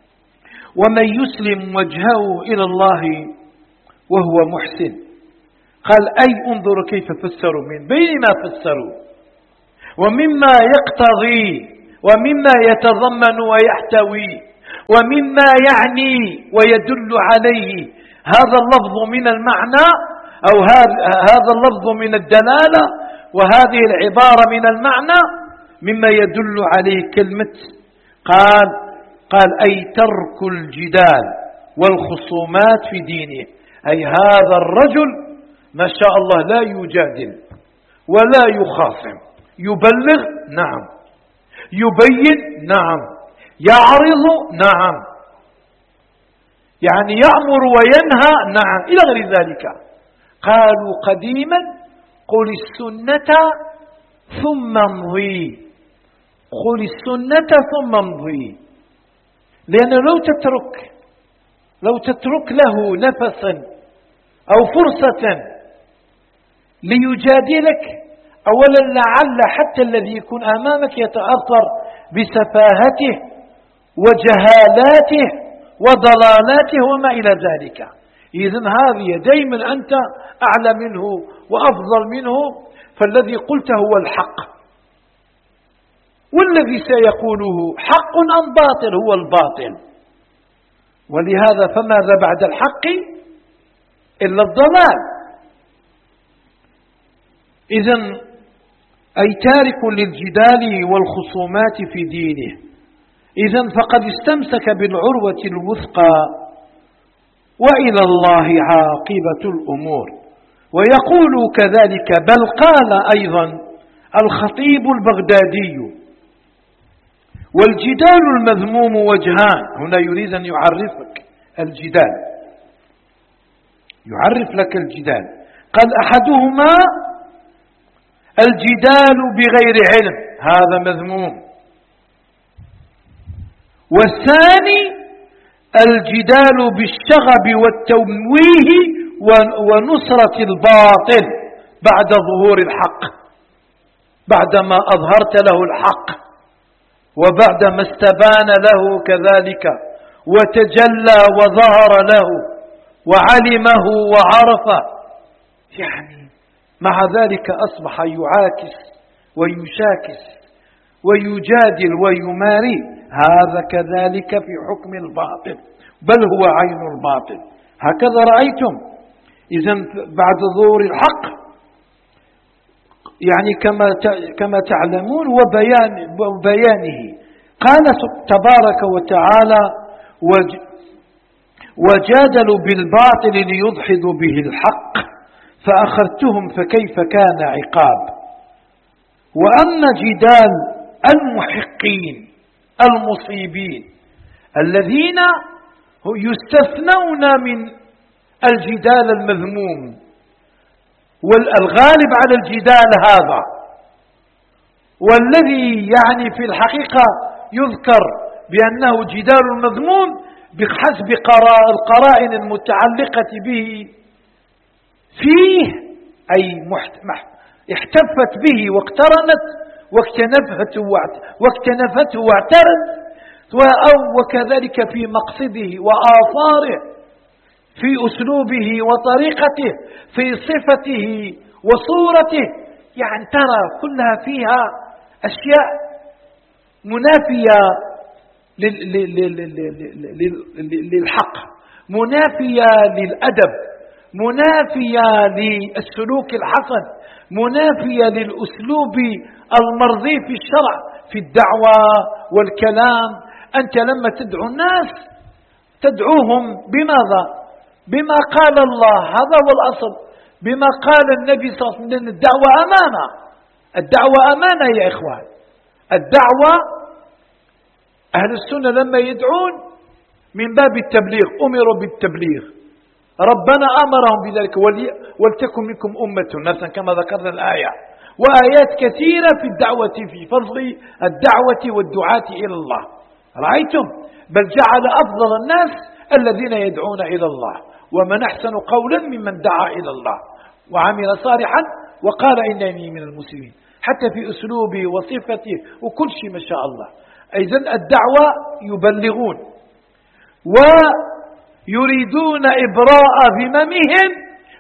ومن يسلم وجهه إلى الله وهو محسن قال أي انظروا كيف فسروا من بين ما فسروا ومما يقتضي ومما يتضمن ويحتوي ومما يعني ويدل عليه هذا اللفظ من المعنى أو هذا اللفظ من الدلالة وهذه العبارة من المعنى مما يدل عليه كلمة قال قال أي ترك الجدال والخصومات في دينه، أي هذا الرجل ما شاء الله لا يجادل ولا يخاصم، يبلغ نعم، يبين نعم، يعرض نعم، يعني يأمر وينهى نعم، إلى غير ذلك. قالوا قديما قل السنة ثم امضي، قل السنة ثم امضي، لأنه لو تترك لو تترك له نفسا أو فرصة ليجادلك، أولا لعل حتى الذي يكون أمامك يتأثر بسفاهته وجهالاته وضلالاته وما إلى ذلك. إذن هذه دائما أنت أعلى منه وأفضل منه، فالذي قلته هو الحق، والذي سيقوله حق أم باطل هو الباطل. ولهذا فماذا بعد الحق إلا الضلال. إذن أي تارك للجدال والخصومات في دينه، إذن فقد استمسك بالعروة الوثقى وإلى الله عاقبة الأمور. ويقول كذلك بل قال أيضا الخطيب البغدادي والجدال المذموم وجهان. هنا يريد أن يعرفك الجدال، يعرف لك الجدال. قال أحدهما الجدال بغير علم، هذا مذموم. والثاني الجدال بالشغب والتمويه ونصرة الباطل بعد ظهور الحق، بعدما أظهرت له الحق وبعدما استبان له كذلك وتجلى وظهر له وعلمه وعرفه، يعني مع ذلك أصبح يعاكس ويشاكس ويجادل ويماري، هذا كذلك في حكم الباطل، بل هو عين الباطل. هكذا رأيتم. إذن بعد ظهور الحق يعني كما كما تعلمون وبيان وبيانه، قال تبارك وتعالى وجادلوا بالباطل ليدحضوا به الحق فأخذتهم فكيف كان عقاب. وأما جدال المحقين المصيبين الذين يستثنون من الجدال المذموم، والغالب على الجدال هذا، والذي يعني في الحقيقة يذكر بأنه جدال مذموم بحسب القرائن المتعلقة به فيه، أي احتفت به واقترنت واكتنفته واكتنفته واعترت، وكذلك في مقصده وآثاره، في أسلوبه وطريقته، في صفته وصورته، يعني ترى كلها فيها أشياء منافية للحق، منافية للأدب، منافية للسلوك الحسن، منافية للأسلوب المرضي في الشرع في الدعوة والكلام. أنت لما تدعو الناس تدعوهم بماذا؟ بما قال الله، هذا هو الأصل، بما قال النبي صلى الله عليه وسلم. الدعوة أمانة، الدعوة أمانة يا إخوان. الدعوة أهل السنة لما يدعون من باب التبليغ، أمروا بالتبليغ، ربنا أمرهم بذلك، ولتكن منكم أمة نفسا كما ذكرنا الآية، وآيات كثيرة في الدعوة في فضل الدعوة والدعاة إلى الله. رأيتم؟ بل جعل أفضل الناس الذين يدعون إلى الله، ومن أحسن قولا ممن دعا إلى الله وعمل صالحا وقال إنني من المسلمين، حتى في أسلوبه وصفته وكل شيء ما شاء الله. إذن الدعوة يبلغون ويريدون إبراء ذممهم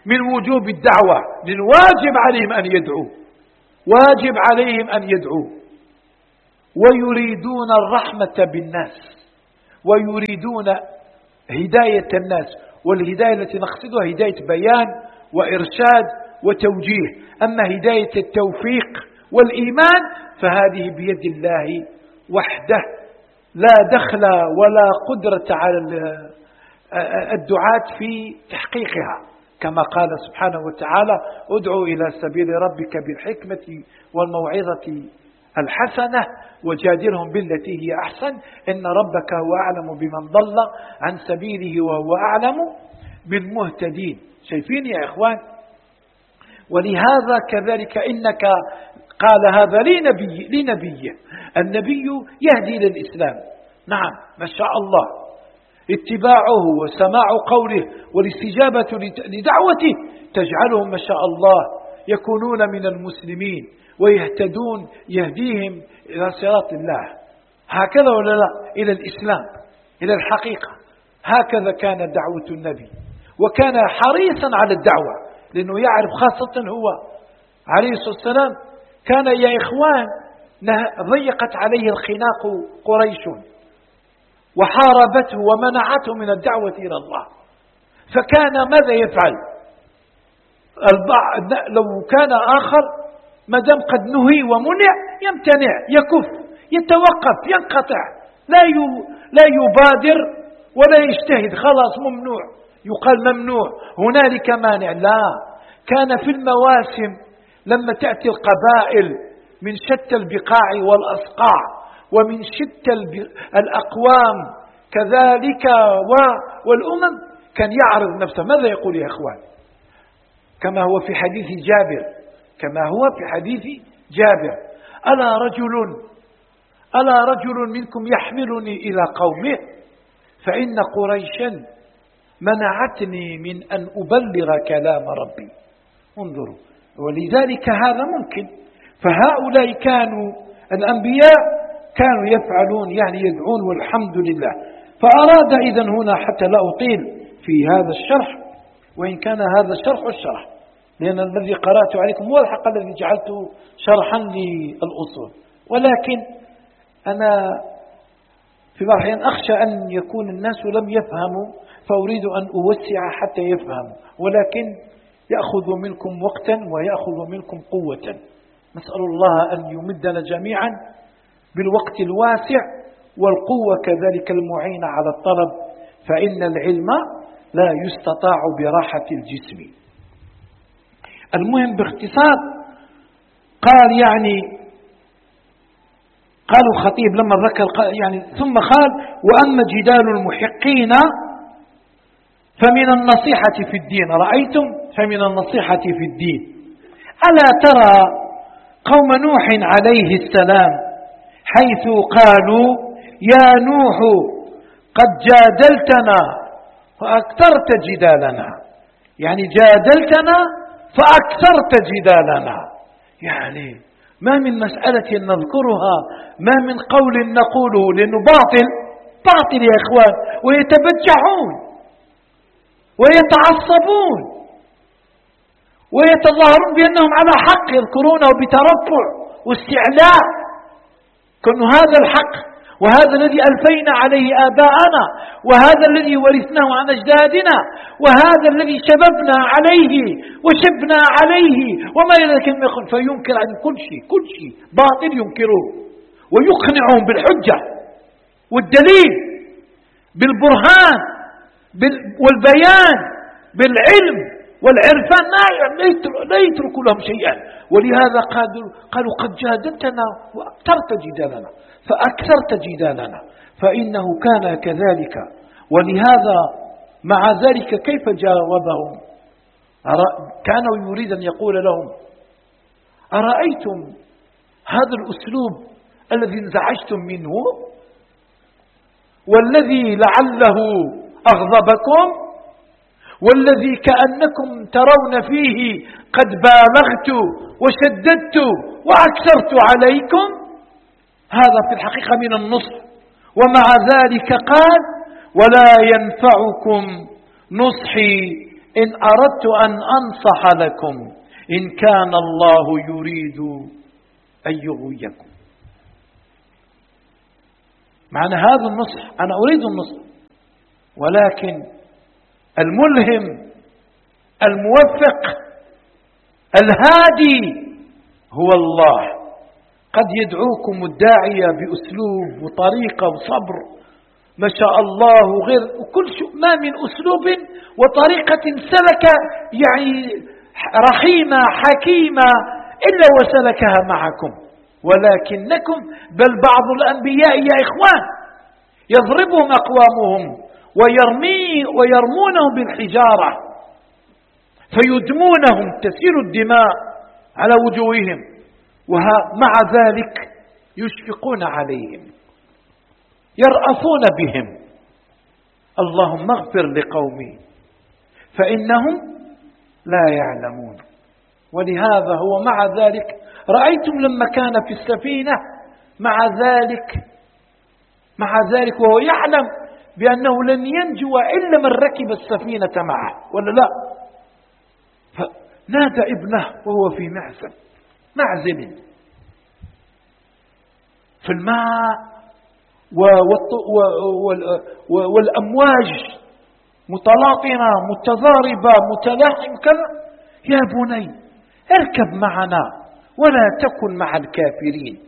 من وجوب الدعوة، لأن واجب عليهم أن يدعوا، واجب عليهم أن يدعوا. ويريدون الرحمة بالناس، ويريدون هداية الناس، والهداية التي نقصدها هداية بيان وإرشاد وتوجيه. أما هداية التوفيق والإيمان فهذه بيد الله وحده، لا دخل ولا قدرة على الدعاة في تحقيقها، كما قال سبحانه وتعالى: ادعوا إلى سبيل ربك بالحكمة والموعظة الحسنة وجادلهم بالتي هي أحسن إن ربك هو أعلم بمن ضل عن سبيله وهو أعلم بالمهتدين. شايفين يا إخوان؟ ولهذا كذلك إنك قال هذا لنبي لنبيه، النبي يهدي للإسلام، نعم ما شاء الله، اتباعه وسماع قوله والاستجابة لدعوته تجعلهم ما شاء الله يكونون من المسلمين ويهتدون، يهديهم إلى صراط الله. هكذا ولا لا؟ إلى الإسلام، إلى الحقيقة. هكذا كان دعوة النبي، وكان حريصا على الدعوة، لأنه يعرف خاصة هو عليه الصلاة والسلام كان يا إخوان ضيقت عليه الخناق قريش وحاربته ومنعته من الدعوة إلى الله، فكان ماذا يفعل؟ لو كان آخر ما دام قد نهي ومنع يمتنع، يكف، يتوقف، ينقطع، لا لا يبادر ولا يجتهد، خلاص ممنوع، يقال ممنوع، هنالك مانع. لا، كان في المواسم لما تأتي القبائل من شتى البقاع والأصقاع ومن شتى الأقوام كذلك والأمم، كان يعرض نفسه. ماذا يقول يا إخوان؟ كما هو في حديث جابر، كما هو في حديث جابر: ألا رجل ألا رجل منكم يحملني إلى قومه فإن قريشا منعتني من أن أبلغ كلام ربي. انظروا، ولذلك هذا ممكن. فهؤلاء كانوا الأنبياء كانوا يفعلون، يعني يدعون، والحمد لله. فأراد إذن هنا، حتى لا أطيل في هذا الشرح، وإن كان هذا شرح الشرح، لأن الذي قرأت عليكم هو الحق الذي جعلته شرحا للأصول، ولكن أنا في بعض الأحيان أخشى أن يكون الناس لم يفهموا، فأريد أن أوسع حتى يفهموا، ولكن يأخذ منكم وقتا ويأخذ منكم قوة. نسأل الله أن يمدنا جميعا بالوقت الواسع والقوة كذلك المعينة على الطلب، فإن العلم لا يستطاع براحة الجسم. المهم باختصار، قال يعني قال الخطيب لما ذكر يعني ثم قال: وأما جدال المحقين فمن النصيحة في الدين. رأيتم؟ فمن النصيحة في الدين. ألا ترى قوم نوح عليه السلام حيث قالوا: يا نوح قد جادلتنا فأكثرت جدالنا، يعني جادلتنا فأكثرت جدالنا، يعني ما من مسألة نذكرها، ما من قول نقوله، لأنه باطل باطل يا إخوان، ويتبجحون ويتعصبون ويتظاهرون بأنهم على حق، يذكرونه بترفع واستعلاء، كأن هذا الحق وهذا الذي ألفينا عليه آباءنا وهذا الذي ورثناه عن أجدادنا وهذا الذي شببنا عليه وشبنا عليه وما إلى ذلك، فينكر عن كل شيء، كل شيء باطل ينكره ويقنعهم بالحجة والدليل بالبرهان والبيان بالعلم والعرفان، لا يترك لهم شيئا. ولهذا قالوا: قد جادلتنا وأكثرت جدالنا، فأكثرت جدالنا، فإنه كان كذلك. ولهذا مع ذلك كيف جاوبهم؟ كان يريد أن يقول لهم: أرأيتم هذا الأسلوب الذي انزعجتم منه والذي لعله أغضبكم والذي كأنكم ترون فيه قد بالغت وشددت وأكثرت عليكم؟ هذا في الحقيقة من النصح. ومع ذلك قال: ولا ينفعكم نصحي
إن أردت أن أنصح لكم إن كان الله يريد أن يغويكم. معنى هذا النصح، أنا أريد النصح، ولكن الملهم الموفق الهادي هو الله. قد يدعوكم الداعية بأسلوب وطريقة وصبر ما شاء الله وغير وكل شيء، ما من أسلوب وطريقة سلك يعني رحيمة حكيمة إلا وسلكها معكم، ولكنكم بل بعض الأنبياء يا إخوان يضربهم أقوامهم ويرمي ويرمونهم بالحجارة فيدمونهم، تسيل الدماء على وجوههم، ومع ذلك يشفقون عليهم يرأفون بهم. اللهم اغفر لقومي فإنهم لا يعلمون. ولهذا هو مع ذلك رأيتم لما كان في السفينة مع ذلك مع ذلك وهو يعلم بأنه لن ينجو إلا من ركب السفينة معه، ولا لا؟ فنادى ابنه وهو في معزل معزل في الماء والأمواج متلاطمة متضاربة متلاحمة كذا، يا بني اركب معنا ولا تكن مع الكافرين.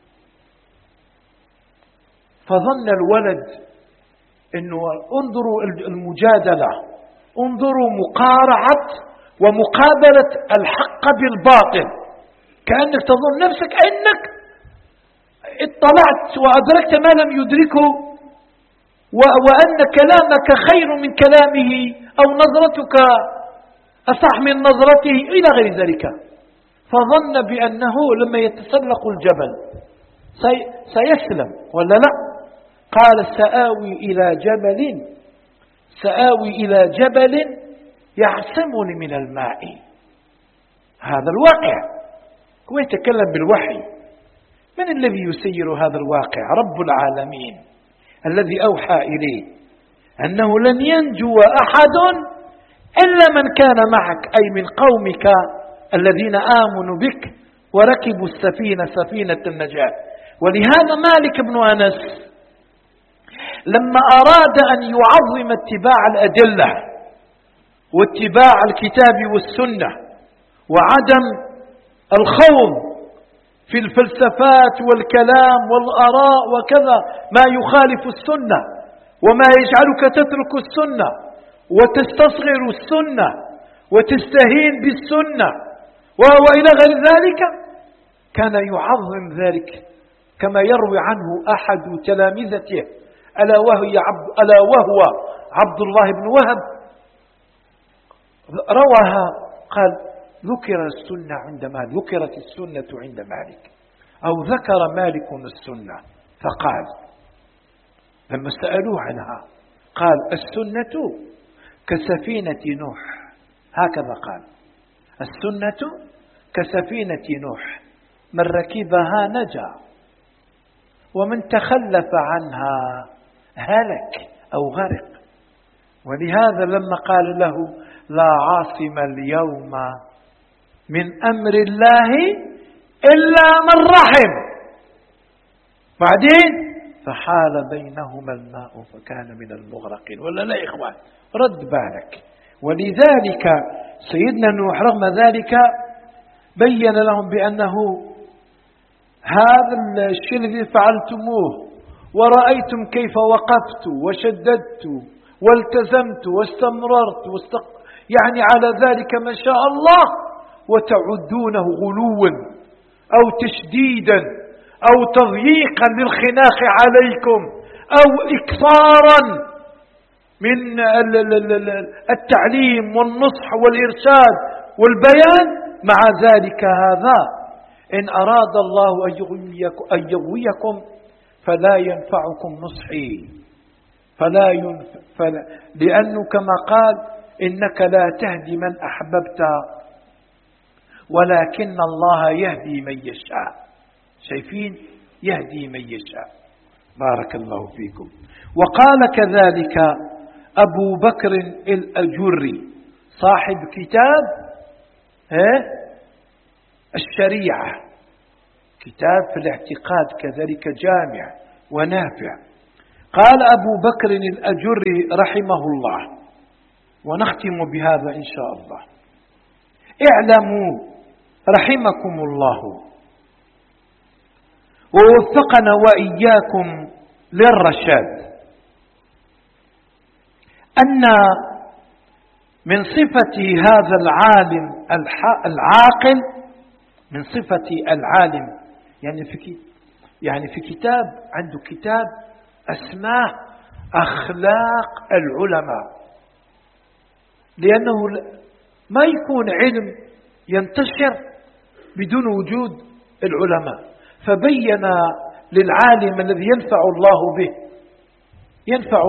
فظن الولد انه انظروا المجادلة، انظروا مقارعة ومقابلة الحق بالباطل، كأنك تظن نفسك أنك اطلعت وأدركت ما لم يدركه، وأن كلامك خير من كلامه أو نظرتك أصح من نظرته إلى غير ذلك. فظن بأنه لما يتسلق الجبل سيسلم، ولا لا؟ قال سآوي إلى جبل سآوي إلى جبل يعصمني من الماء. هذا الواقع، هو يتكلم بالوحي. من الذي يسير هذا الواقع؟ رب العالمين الذي أوحى إليه أنه لن ينجو أحد إلا من كان معك، أي من قومك الذين آمنوا بك وركبوا السفينة سفينة النجاة. ولهذا مالك بن أنس لما أراد أن يعظم اتباع الأدلة واتباع الكتاب والسنة وعدم الخوض في الفلسفات والكلام والآراء وكذا ما يخالف السنة وما يجعلك تترك السنة وتستصغر السنة وتستهين بالسنة وإلى غير ذلك، كان يعظم ذلك كما يروي عنه أحد تلامذته ألا وهي عبد ألا وهو عبد الله بن وهب، رواها قال ذكر السنة عند مالك ذكرت السنة عند مالك أو ذكر مالك السنة، فقال لما سألوه عنها قال السنة كسفينة نوح، هكذا قال السنة كسفينة نوح، من ركبها نجا ومن تخلف عنها هلك أو غرق. ولهذا لما قال له لا عاصم اليوم من أمر الله إلا من رحم، بعدين فحال بينهما الماء فكان من المغرقين، ولا لا يا إخوان؟ رد بالك. ولذلك سيدنا نوح رغم ذلك بين لهم بأنه هذا الشيء الذي فعلتموه ورأيتم كيف وقفت وشددت والتزمت واستمررت واستق... يعني على ذلك ما شاء الله، وتعدونه غلوا أو تشديدا أو تضييقا للخناق عليكم أو إكثارا من التعليم والنصح والإرشاد والبيان، مع ذلك هذا إن أراد الله أن يغويكم فلا ينفعكم نصحي، فلا ينفع فلا لأنه كما قال إنك لا تهدي من أحببت ولكن الله يهدي من يشاء. شايفين؟ يهدي من يشاء. بارك الله فيكم. وقال كذلك أبو بكر الأجري صاحب كتاب الشريعة، كتاب في الاعتقاد كذلك جامع ونافع. قال أبو بكر الأجري رحمه الله، ونختم بهذا إن شاء الله: اعلموا رحمكم الله ووفقنا وإياكم للرشاد أن من صفة هذا العالم العاقل، من صفة العالم يعني في يعني في كتاب عنده كتاب اسماه أخلاق العلماء، لأنه ما يكون علم ينتشر بدون وجود العلماء، فبين للعالم الذي ينفع الله به ينفع